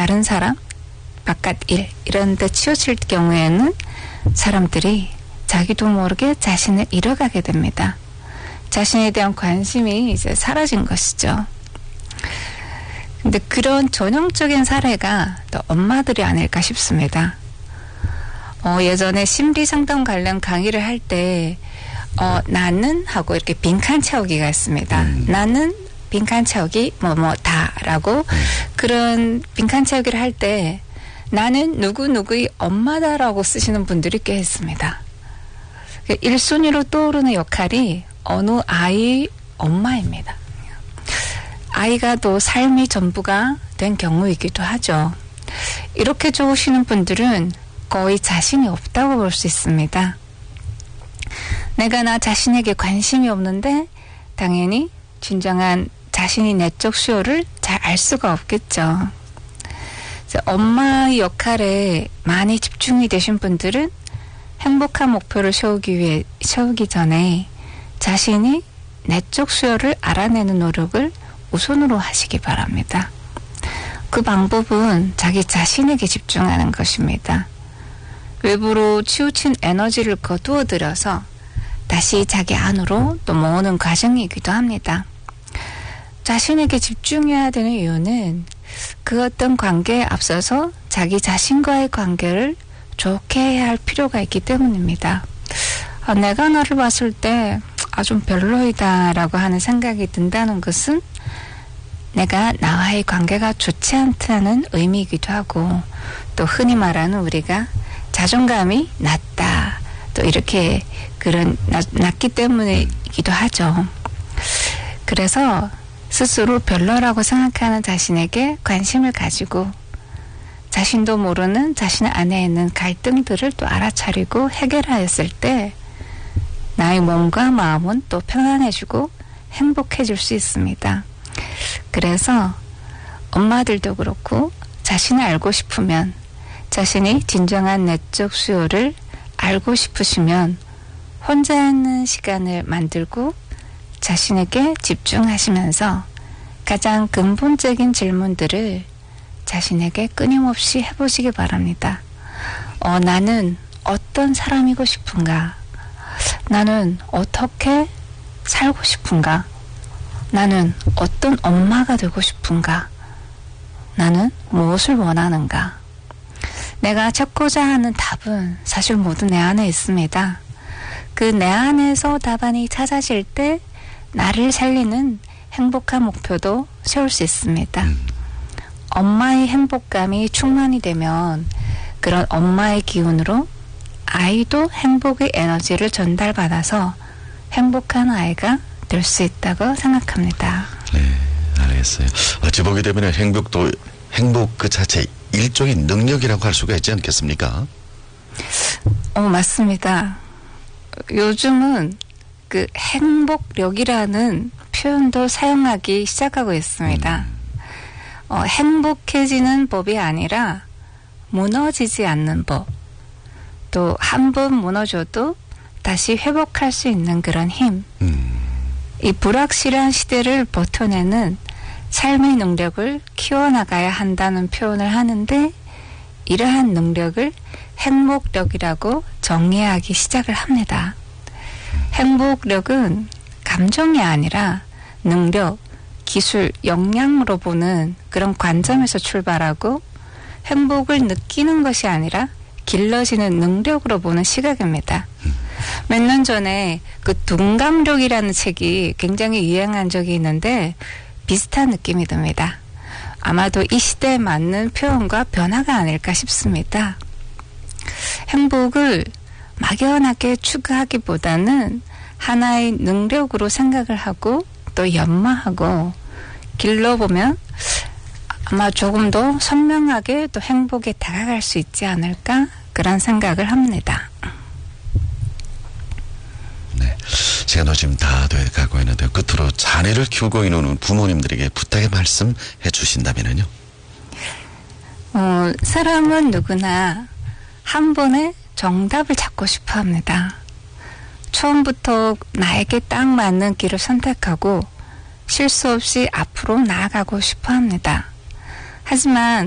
다른 사람, 바깥 일 이런 데 치우칠 경우에는 사람들이 자기도 모르게 자신을 잃어가게 됩니다. 자신에 대한 관심이 이제 사라진 것이죠. 근데 그런 전형적인 사례가 또 엄마들이 아닐까 싶습니다. 예전에 심리 상담 관련 강의를 할 때 나는 하고 이렇게 빈칸 채우기가 있습니다. 나는 빈칸 채우기 뭐다라고 그런 빈칸 채우기를 할 때 나는 누구누구의 엄마다라고 쓰시는 분들이 꽤 있습니다. 1순위로 떠오르는 역할이 어느 아이의 엄마입니다. 아이가 또 삶의 전부가 된 경우이기도 하죠. 이렇게 적으시는 분들은 거의 자신이 없다고 볼 수 있습니다. 내가 나 자신에게 관심이 없는데 당연히 진정한 자신의 내적 수요를 잘 알 수가 없겠죠. 엄마의 역할에 많이 집중이 되신 분들은 행복한 목표를 세우기 전에 자신이 내적 수요를 알아내는 노력을 우선으로 하시기 바랍니다. 그 방법은 자기 자신에게 집중하는 것입니다. 외부로 치우친 에너지를 거두어 들여서 다시 자기 안으로 또 모으는 과정이기도 합니다. 자신에게 집중해야 되는 이유는 그 어떤 관계에 앞서서 자기 자신과의 관계를 좋게 해야 할 필요가 있기 때문입니다. 내가 나를 봤을 때 좀 별로이다라고 하는 생각이 든다는 것은 내가 나와의 관계가 좋지 않다는 의미이기도 하고 또 흔히 말하는 우리가 자존감이 낮다 또 이렇게 그런 낮기 때문이기도 하죠. 그래서 스스로 별로라고 생각하는 자신에게 관심을 가지고 자신도 모르는 자신 안에 있는 갈등들을 또 알아차리고 해결하였을 때 나의 몸과 마음은 또 편안해지고 행복해질 수 있습니다. 그래서 엄마들도 그렇고 자신을 알고 싶으면 자신이 진정한 내적 수요를 알고 싶으시면 혼자 있는 시간을 만들고 자신에게 집중하시면서 가장 근본적인 질문들을 자신에게 끊임없이 해보시기 바랍니다. 나는 어떤 사람이고 싶은가? 나는 어떻게 살고 싶은가? 나는 어떤 엄마가 되고 싶은가? 나는 무엇을 원하는가? 내가 찾고자 하는 답은 사실 모두 내 안에 있습니다. 그 내 안에서 답안이 찾아질 때 나를 살리는 행복한 목표도 세울 수 있습니다. 엄마의 행복감이 충만이 되면 그런 엄마의 기운으로 아이도 행복의 에너지를 전달받아서 행복한 아이가 될 수 있다고 생각합니다. 네, 알겠어요. 어찌 보게 되면 행복 그 자체 일종의 능력이라고 할 수가 있지 않겠습니까? 맞습니다. 요즘은 그 행복력이라는 표현도 사용하기 시작하고 있습니다. 행복해지는 법이 아니라 무너지지 않는 법. 또 한 번 무너져도 다시 회복할 수 있는 그런 힘. 이 불확실한 시대를 버텨내는 삶의 능력을 키워나가야 한다는 표현을 하는데 이러한 능력을 행복력이라고 정의하기 시작을 합니다. 행복력은 감정이 아니라 능력, 기술, 역량으로 보는 그런 관점에서 출발하고 행복을 느끼는 것이 아니라 길러지는 능력으로 보는 시각입니다. 몇 년 전에 그 둔감력이라는 책이 굉장히 유행한 적이 있는데 비슷한 느낌이 듭니다. 아마도 이 시대에 맞는 표현과 변화가 아닐까 싶습니다. 행복을 막연하게 추구하기보다는 하나의 능력으로 생각을 하고 또 연마하고 길러보면 아마 조금 더 선명하게 또 행복에 다가갈 수 있지 않을까 그런 생각을 합니다. 네, 시간도 지금 다 돼가고 있는데 끝으로 자녀를 키우고 있는 부모님들에게 부탁의 말씀 해주신다면요? 사람은 누구나 한 번에 정답을 찾고 싶어 합니다. 처음부터 나에게 딱 맞는 길을 선택하고 실수 없이 앞으로 나아가고 싶어 합니다. 하지만